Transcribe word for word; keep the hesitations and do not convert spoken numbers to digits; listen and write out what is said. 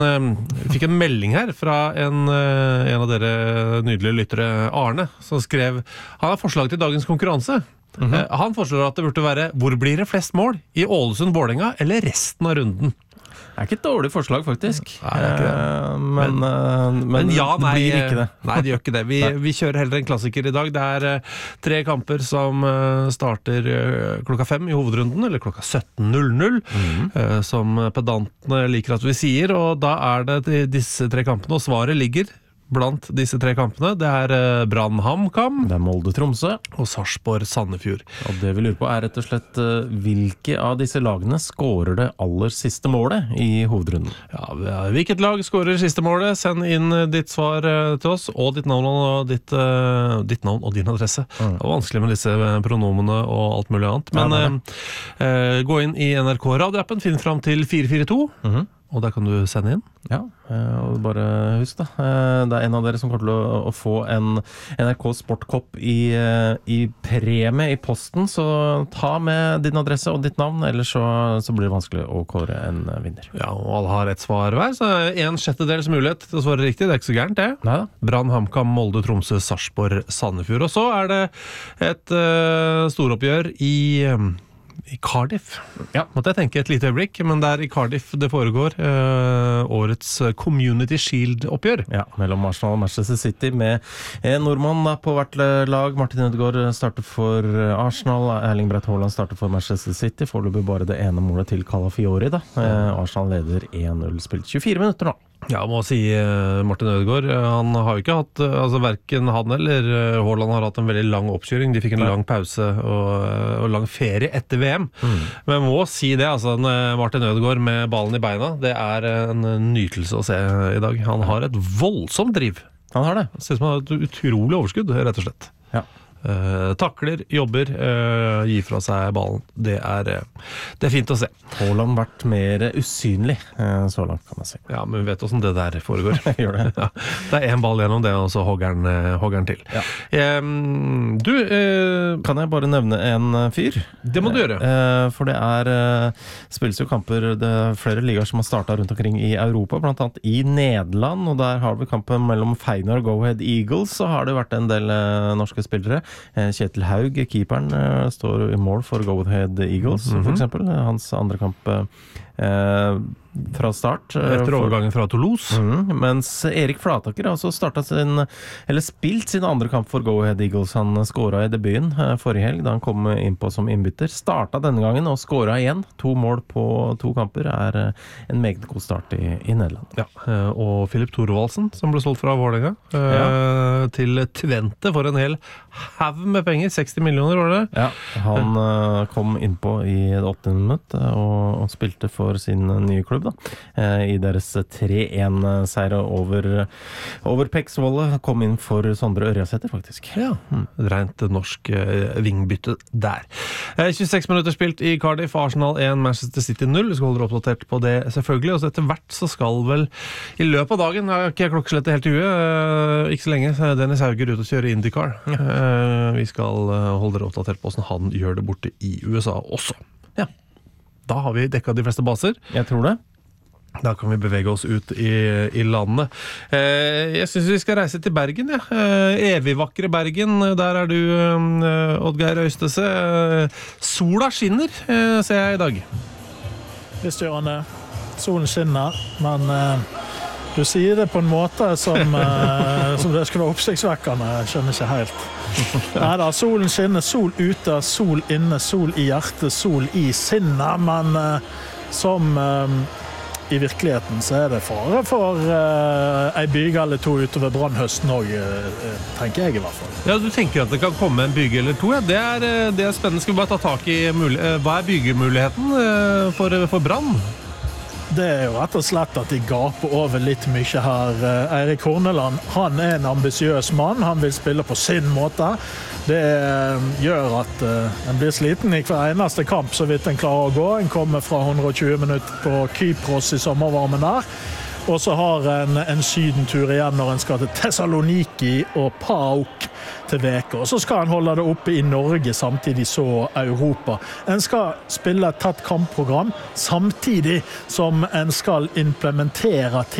Jeg fikk en melding her fra en, en av dere nydelige lyttere, Arne, som skrev, han har forslag til dagens konkurranse. Mm-hmm. Han foreslår at det burde være, hvor blir det flest mål? I Ålesund-Vålerenga eller resten av runden? Det er ikke et dårlig forslag, faktisk. Nei, det er ikke det. Men, men, men ja, nei, det blir ikke det. Nei, det gjør ikke det. Vi, vi kjører heller en klassiker i dag. Det er uh, tre kamper som uh, starter uh, klokka fem i hovedrunden, eller klokka sytten null null, mm. uh, som pedantene liker at vi sier, og da er det disse tre kampene, og svaret ligger blant disse tre kampene. Det er uh, Brann HamKam, det er Molde Tromsø og Sarpsborg Sandefjord. Og det vi lurer på er rett og slett uh, hvilke av disse lagene skårer det aller siste målet i hovedrunden? Ja, hvilket lag skårer siste målet? Send inn ditt svar uh, til oss, og ditt navn og, ditt, uh, ditt navn og din adresse. Mm. Det var vanskelig med disse pronomene og alt mulig annet. Men ja, uh, uh, gå inn i N R K radioappen, finn fram til fire fire to, mm-hmm. og der kan du sende inn. Ja, og bare husk da, det er en av dere som kommer til å, å få en N R K Sportkopp i, i premie i posten, så ta med din adresse og ditt navn, ellers så, så blir det vanskelig å kåre en vinner. Ja, og alle har et svar hver, så en sjettedels mulighet til å svare riktig, det er ikke så gærent det. Neida. Brann, HamKam, Molde, Tromsø, Sarpsborg, Sandefjord, og så er det et uh, storoppgjør i... Um, I Cardiff. Ja, måtte jeg tenke et lite øyeblikk, men det er i Cardiff det foregår uh, årets Community Shield-oppgjør. Ja, mellom Arsenal og Manchester City med en nordmann på hvert lag. Martin Ødegaard starter for Arsenal, Erling Braut Haaland starter for Manchester City. Foreløpig bare det ene målet til Calafiori da. Uh, Arsenal leder én null, spilt tjuefire minutter nå. Ja, må si Martin Ødegaard, han har jo ikke hatt, altså hverken han eller Haaland har hatt en veldig lang oppkjøring, de fikk en lang pause og, og lang ferie etter V M, mm. men må si det, altså Martin Ødegaard med ballen i beina, det er en nytelse å se i dag, han har et voldsomt driv. Han har det. Det ser ut som han har et utrolig overskudd, rett og slett. Ja. Uh, takler, jobber, uh, gir fra seg ballen. Det er, uh, det er fint å se. Haaland vært mer usynlig, uh, så langt kan man si. Ja, men vi vet hvordan det der foregår. Gjør det. Ja, det er en ball gjennom det, og så hogger han, uh, hogger han til. Ja. Um, du, uh, kan jeg bare nevne en fyr? Det må du gjøre. Uh, for det er, uh, spilles jo kamper, det er flere ligaer som har startet rundt omkring i Europa, blant annet i Nederland, og der har vi kampen mellom Feyenoord og Go Ahead Eagles, så har det vært en del uh, norske spillere. Kjetil Haug, keeperen, står i mål for Go Ahead Eagles, mm-hmm. for eksempel. Hans andre kamp eh, fra start. Etter overgangen fra Toulouse. Mm, mens Erik Flataker har også startet sin, eller spilt sin andre kamp for Go Ahead Eagles. Han skåret i debuten eh, forrige helg, da han kom inn på som innbytter. Startet denne gangen og skåret igjen. To mål på to kamper er eh, en meget god start i, i Nederland. Ja, og Philip Thorvaldsen, som ble solgt fra Vålerenga, eh, ja. til Twente for en hel hav med penger, seksti millioner var det? Ja, han uh, kom innpå i det åttende minutt uh, og, og spilte for sin uh, nye klubb da, uh, i deres tre en seier over, over Peksvolle, kom inn for Sondre Ørjasæter faktisk. Ja, mm. rent norsk uh, vingbytte der. Uh, tjueseks minutter spilt i Cardiff, Arsenal én, Manchester City null, vi skal holde dere oppdatert på det selvfølgelig, og så etter hvert så skal vel i løpet av dagen, jeg har ikke klokkeslettet helt i huet, uh, ikke så lenge, Dennis Hauger ut og kjøre IndyCar. Ja. Vi skal holde dere oppdatert på hvordan han gjør det borte i U S A også. Ja, da har vi dekket de fleste baser. Jeg tror det. Da kan vi bevege oss ut i, i landet. Eh, jeg synes vi skal reise til Bergen, ja. Eh, evig vakre Bergen. Der er du, eh, Oddgeir Øystese. Eh, sola skinner, eh, ser jeg i dag. Visst gjør han det. Solen skinner, men... Eh Du sier det på en måte som, uh, som det skulle være oppsiktsvekkende. Jeg skjønner ikke helt. Neida, solen skinner, sol ute, sol inne, sol i hjertet, sol i sinnet. Men uh, som uh, i virkeligheten så er det fare for uh, en byge eller to utover brannhøsten også, uh, tenker jeg i hvert fall. Ja, du tenker at det kan komme en byge eller to, ja. Det er, det er spennende. Skal vi bare ta tak i mulig- uh, hva er byggemuligheten uh, for, for brann? Det er jo rett og slett at de gaper over litt mye her. Eirik Horneland, han er en ambisiøs mann. Han vil spille på sin måte. Det gjør at en blir sliten i hver eneste kamp, så vidt en klarer å gå. En kommer fra hundre og tjue minutter på Kypros i sommervarmen der. Og så har en en sydentur igjen når en skal til Thessaloniki og Pauk til veke. Og så skal han holde det oppe i Norge, samtidig så Europa. En skal spille et tatt kampprogram, samtidig som en skal implementere ting